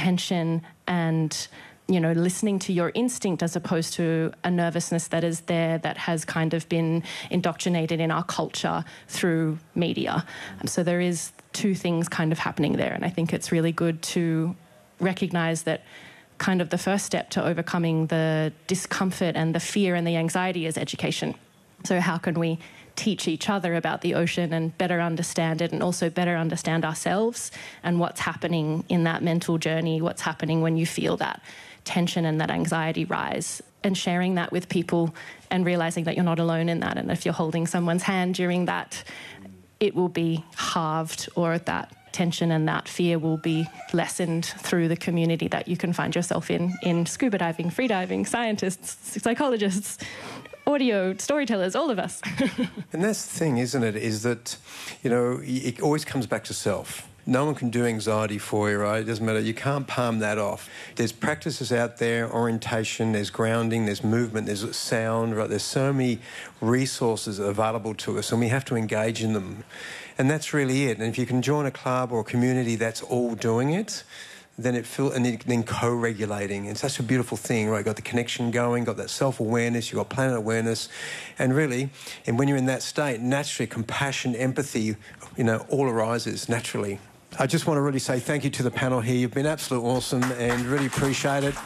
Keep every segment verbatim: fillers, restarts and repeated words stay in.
tension and, you know, listening to your instinct as opposed to a nervousness that is there that has kind of been indoctrinated in our culture through media. So there is two things kind of happening there, and I think it's really good to recognise that kind of the first step to overcoming the discomfort and the fear and the anxiety is education. So how can we teach each other about the ocean and better understand it, and also better understand ourselves and what's happening in that mental journey, what's happening when you feel that tension and that anxiety rise, and sharing that with people and realising that you're not alone in that. And if you're holding someone's hand during that, it will be halved, or that tension and that fear will be lessened through the community that you can find yourself in, in scuba diving, freediving, scientists, psychologists, audio, storytellers, all of us. And that's the thing, isn't it, is that, you know, it always comes back to self. No one can do anxiety for you, right? It doesn't matter. You can't palm that off. There's practices out there, orientation, there's grounding, there's movement, there's sound, right? There's so many resources available to us, and we have to engage in them. And that's really it. And if you can join a club or a community that's all doing it, then it feel and then co-regulating. It's such a beautiful thing, right? Got the connection going, got that self-awareness, you've got planet awareness, and really, and when you're in that state, naturally, compassion, empathy, you know, all arises naturally. I just want to really say thank you to the panel here. You've been absolutely awesome and really appreciate it.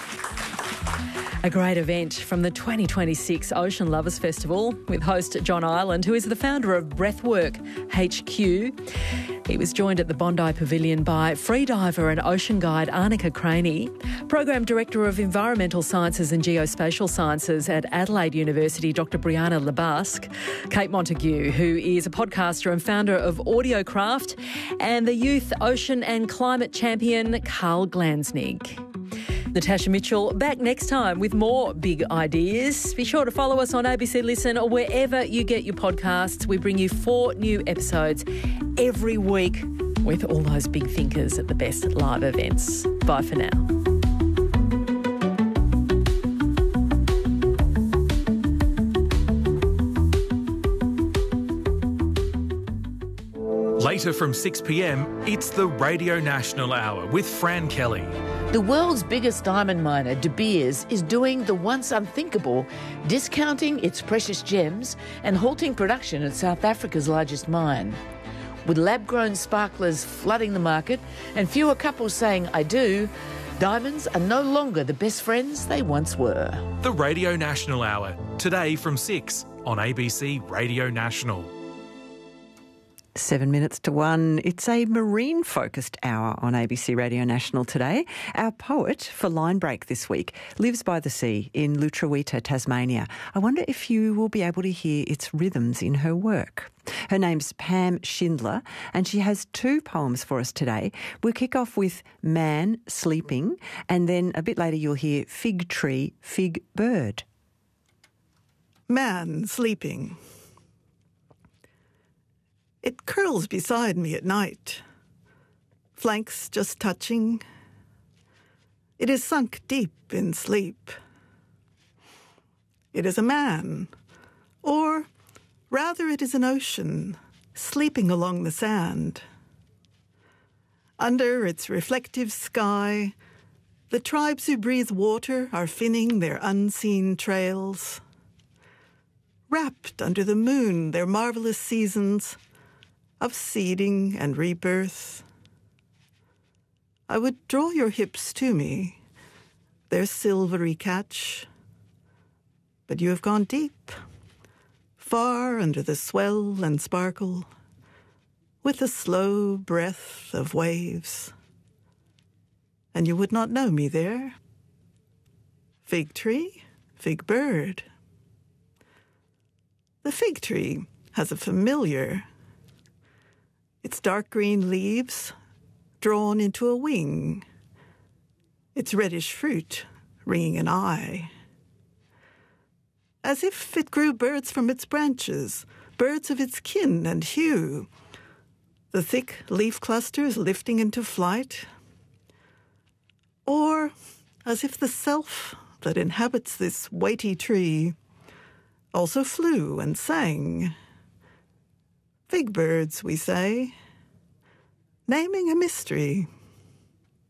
A great event from the twenty twenty-six Ocean Lovers Festival with host John Ireland, who is the founder of Breathwork H Q. He was joined at the Bondi Pavilion by freediver and ocean guide Arnica Craney, Program Director of Environmental Sciences and Geospatial Sciences at Adelaide University, Doctor Brianna Lebasque, Kate Montague, who is a podcaster and founder of Audiocraft, and the youth ocean and climate champion Carl Glansnig. Natasha Mitchell back next time with more big ideas. Be sure to follow us on A B C Listen or wherever you get your podcasts. We bring you four new episodes every week with all those big thinkers at the best live events. Bye for now. Later from six p m, it's the Radio National Hour with Fran Kelly. The world's biggest diamond miner, De Beers, is doing the once unthinkable, discounting its precious gems and halting production at South Africa's largest mine. With lab-grown sparklers flooding the market and fewer couples saying I do, diamonds are no longer the best friends they once were. The Radio National Hour, today from six on A B C Radio National. Seven minutes to one. It's a marine-focused hour on A B C Radio National today. Our poet for Line Break this week lives by the sea in Lutruwita, Tasmania. I wonder if you will be able to hear its rhythms in her work. Her name's Pam Schindler, and she has two poems for us today. We'll kick off with Man Sleeping, and then a bit later you'll hear Fig Tree, Fig Bird. Man sleeping. It curls beside me at night, flanks just touching. It is sunk deep in sleep. It is a man, or rather it is an ocean, sleeping along the sand. Under its reflective sky, the tribes who breathe water are finning their unseen trails. Wrapped under the moon, their marvelous seasons of seeding and rebirth. I would draw your hips to me, their silvery catch, but you have gone deep, far under the swell and sparkle, with the slow breath of waves, and you would not know me there. Fig tree, fig bird. The fig tree has a familiar. Its dark green leaves drawn into a wing, its reddish fruit ringing an eye. As if it grew birds from its branches, birds of its kin and hue, the thick leaf clusters lifting into flight. Or as if the self that inhabits this weighty tree also flew and sang. Fig birds, we say, naming a mystery